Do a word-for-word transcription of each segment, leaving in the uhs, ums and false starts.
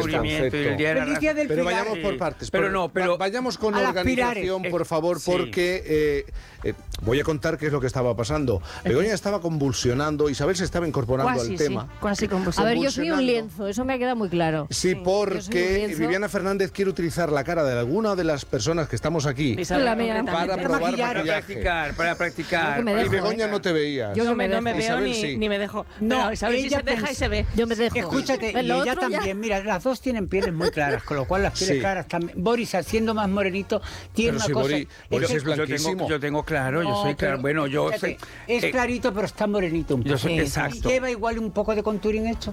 descubrimiento y el día de la raza. Pero vayamos por partes. Pero no, pero vayamos con organización, por favor, porque eh, eh, voy a contar qué es lo que estaba pasando. Begoña estaba convulsionando, Isabel se estaba incorporando Cuasi, al sí, tema. Cuasi convulsionando. A ver, yo soy un lienzo, eso me ha quedado muy claro. Sí, Sí, porque Viviana Fernández quiere utilizar la cara de alguna de las personas que estamos aquí La mía. para probar para maquillaje. practicar, para practicar. Yo que me Y dejo, Begoña no te veías. Yo no me, no me veo Isabel ni, sí. ni me dejo. No, Pero Isabel sí ella se deja pens- y se ve. Yo me dejo. Escúchate, y Lo ella otro ya- también, mira, las dos tienen pieles muy claras, con lo cual las pieles Sí. claras también. Boris, siendo más morenito, tiene Pero una si cosa... Boris- Boris que- es Yo blanquísimo. tengo, yo tengo claro, yo No, soy claro. pero, Bueno, yo fíjate, soy... Es eh, clarito, pero está morenito un poco. yo soy- Sí, exacto. sí. Lleva igual un poco de contouring hecho.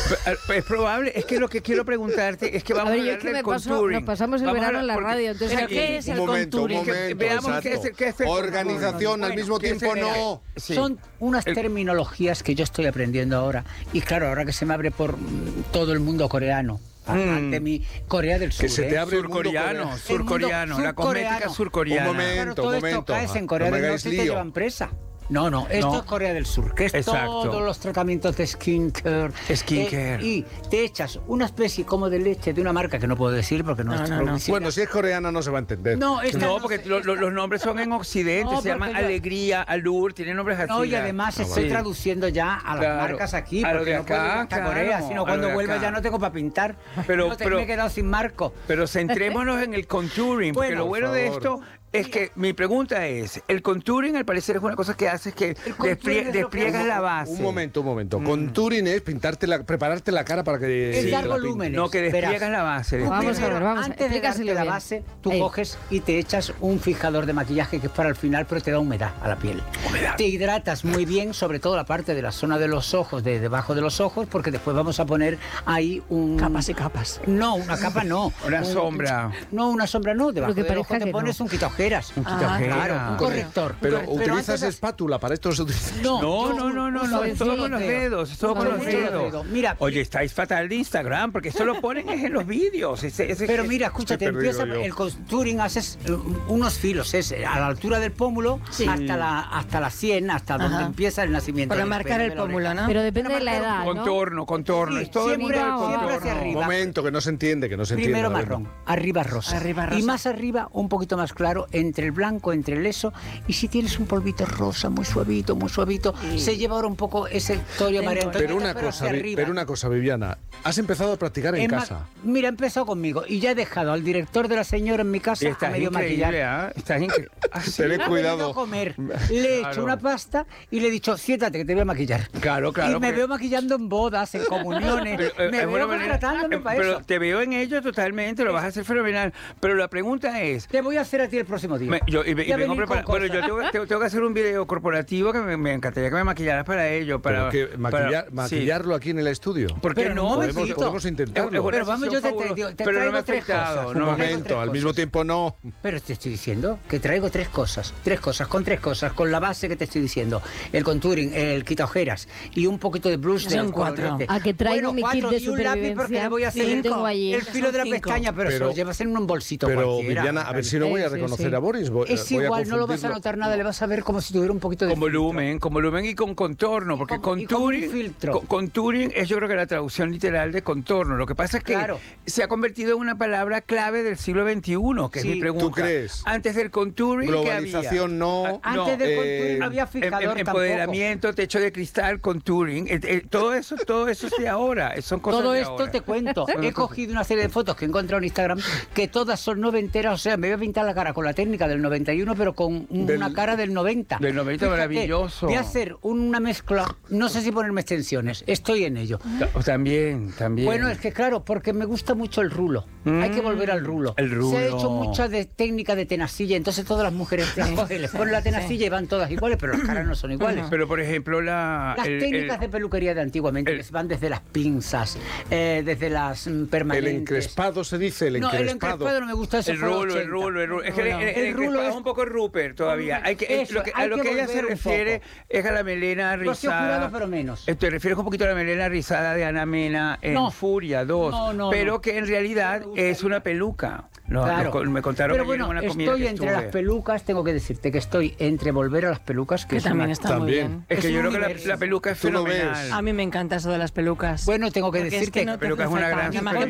Es probable, es que lo que quiero preguntarte es que A vamos a, ver, yo es hablar que del me paso, contouring. nos pasamos el Vamos a verano en la hablar- radio, entonces ¿Pero aquí- qué es Un el momento, un contouring? momento. Veamos exacto. qué es el- qué es el Organización, al Bueno, mismo ¿qué es tiempo el- no. Sí. Son unas El- terminologías que yo estoy aprendiendo ahora. Y claro, ahora que se me abre por mm, todo el mundo coreano. a- Mm. Ante mi Corea del Sur. Que se te ¿eh? abre el mundo Surcoreano, coreano. surcoreano, la cosmética surcoreano. surcoreana. Un momento. Claro, todo esto momento. caes en No Corea me del hagáis Norte y te lío. llevan presa. No, no, esto No. es Corea del Sur, que es Exacto. todos los tratamientos de skincare. Skincare. Eh, y te echas una especie como de leche de una marca que no puedo decir porque no, No, es no, no. publicidad. Bueno, si es coreana no se va a entender. No, esta No, no porque sé, lo- esta- lo- los nombres son en Occidente, No, se llaman porque yo- Alegría, Alur, tienen nombres así. No, y la- además Ah, estoy sí. traduciendo ya a las Claro. marcas aquí, A lo porque de no puedo ir acá, hasta claro, Corea, a sino lo cuando de vuelva acá. ya no tengo para pintar. Pero- No te- pero- me he quedado sin marco. Pero centrémonos en el contouring, porque Bueno, lo bueno por de favor. esto es que mi pregunta es, el contouring al parecer es una cosa que hace que contouring desprie- es lo que despliegas hace- la base. Un momento, un momento. Mm. Contouring es pintarte la, prepararte la cara para que Es te dar la volúmenes. No, que despliegas Verás. la base. Tú Vamos a ver, primero, vamos, antes de explícaselo darte la bien. base, tú Ahí. coges y te echas un fijador de maquillaje que es para el final, pero te da humedad a la piel. Humedad. Te hidratas muy bien, sobre todo la parte de la zona de los ojos, de debajo de los ojos, porque después vamos a poner ahí un... Capas y capas. No, una capa no. Una Un- sombra. No, una sombra no. Debajo que del ojo parezca te que pones no. un quitaojeras. Un quitaojeras. Claro, un corrector. Pero Pero utilizas antes de- espátula, para esto se utiliza. No, No, yo no, no, no, uso no, es todo los con los dedos, es todo Con con los los dedos. dedos. Mira, Oye, estáis fatal de Instagram, porque esto lo ponen es en los vídeos. ese- ese- Pero mira, escúchate, Estoy perdido empieza yo. el contouring, haces eh, unos filos, es a la altura del pómulo Sí. hasta la hasta la sien, hasta donde Ajá. empieza el nacimiento. Para del marcar pelo el de la pómulo, oreja. ¿no? Pero depende de la marcar un edad, ¿no? Contorno, contorno, Sí, es todo el siempre- mundo de siempre hacia contorno. arriba. Un momento, que no se entiende, que no se entiende. Primero a ver. marrón, arriba rosa. Arriba Y rosa. más arriba, un poquito más claro, entre el blanco, entre el eso. Y si tienes un polvito rosa, muy suavito, muy suavito, se lleva ahora un poco ese torio Tengo- María Antonieta, Pero una cosa, hacia Vi- arriba. pero una cosa, Viviana. Has empezado a practicar en Es más, casa. mira, ha empezado conmigo y ya he dejado al director de la señora en mi casa Y a estás medio increíble, maquillar. ¿ah? Estás increíble. Ah, sí. Tened Ha cuidado. venido a comer. Le he Claro. hecho una pasta y le he dicho, siéntate que te voy a maquillar. Claro, claro. y me porque- veo maquillando en bodas, en comuniones. Pero, eh, me es veo buena manera- contratándome eh, para pero eso. te veo en ello totalmente, lo vas a hacer fenomenal. Pero la pregunta es... Te voy a hacer a ti el próximo día. me- yo, y, me- y Voy a vengo venir preparado. con Bueno, yo cosas. tengo, tengo- tengo que hacer un video corporativo que me, me encantaría que me maquillaras para ello. Para, Pero que para- maquillar- sí. maquillarlo aquí en el estudio. ¿Por qué Pero no? un Podemos, momentito. podemos intentarlo. Es- es buena Pero vamos, decisión, yo te- te fabuloso. digo, te Pero no me traigo ha tres afectado. cosas. Un no me ha momento. momento, tres al cosas. mismo tiempo no. Pero te estoy diciendo que traigo tres cosas, tres cosas, con tres cosas, con la base que te estoy diciendo, el contouring, el quita ojeras y un poquito de blush de Son los cuatro. colores. A que traigo Bueno, mi cuatro, kit de y un lápiz porque supervivencia. le voy a hacer Sí, el- tengo allí. el filo de la Son cinco. pestaña, pero, Pero- se lo llevas en un bolsito Pero, cualquiera. Viviana, a ver si no voy a Sí, sí, reconocer sí. a Boris. Voy, Es voy a igual, no lo vas a confundirlo. notar nada, le vas a ver como si tuviera un poquito de Con filtro. volumen, con volumen y con contorno, porque Y con- y con un contouring, filtro. co- contouring es yo creo que la traducción literal de contorno. Lo que pasa es que Claro. se ha convertido en una palabra clave del siglo veintiuno, que Sí. es mi pregunta. ¿Tú crees? Antes del contouring, ¿qué había? Globalización no. Ah, Antes del eh, contouring no había Em- fijador em- tampoco. empoderamiento, techo de cristal, contouring, eh, eh, todo eso, todo eso es de ahora, son cosas Todo de esto ahora. te cuento. Son He cosas- cogido una serie de fotos que he encontrado en Instagram que todas son noventeras. O sea, me voy a pintar la cara con la técnica del noventa y uno, pero con un- Del- una cara del noventa. Del noventa, maravilloso. Voy a hacer una mezcla. No sé si ponerme extensiones. Estoy en ello. Ta- También, también. Bueno, es que claro, porque me gusta mucho el rulo. Hay que volver al rulo. el rulo. Se ha hecho mucha de técnica de tenacilla, entonces todas las mujeres las cogen, les ponen la tenacilla y van todas iguales, pero las caras no son iguales. Pero por ejemplo, la. Las el- técnicas el- de peluquería de antiguamente, el- que van desde las pinzas, eh, desde las mm, El permanentes. encrespado se dice, el No, el encrespado. encrespado no me gusta, eso El fue los rulo, el ochenta. rulo, el rulo. Es que el, el, el El rulo encrespado es- es un poco Rupert todavía. Hay que, Eso, lo que, a hay lo que que ella se volver un refiere poco. es a la melena Rocío rizada. Jurado, pero menos. Eh, Te refieres un poquito a la melena rizada de Ana Mena en No. Furia dos, No, no, pero no. que en realidad No me gusta. es una peluca. No, Claro. lo- me contaron Pero ayer en bueno, una comida estoy que entre estuve. las pelucas, tengo que decirte que estoy entre volver a las pelucas, que, Que es también una- está muy También. bien. Es que es yo un creo que la, universo. la peluca es Tú lo ves. fenomenal. A mí me encanta eso de las pelucas. Bueno, tengo que Porque es decirte que no te Peluca es hace una falta gran una superioridad.